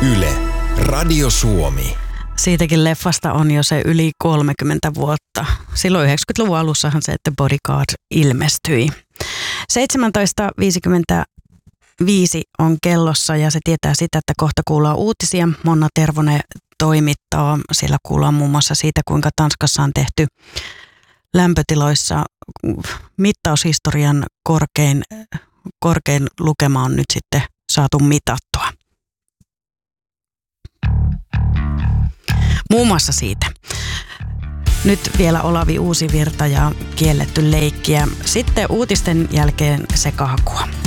Yle, Radio Suomi. Siitäkin leffasta on jo se yli 30 vuotta. Silloin 90-luvun alussahan se, että Bodyguard ilmestyi. 17.55 on kellossa ja se tietää sitä, että kohta kuullaan uutisia. Monna Tervonen toimittaa. Siellä kuullaan muun muassa siitä, kuinka Tanskassa on tehty lämpötiloissa mittaushistorian korkein lukema on nyt sitten saatu mitattua. Muun muassa siitä. Nyt vielä Olavi Uusivirta ja Kielletty leikkiä. Sitten uutisten jälkeen se kahkua.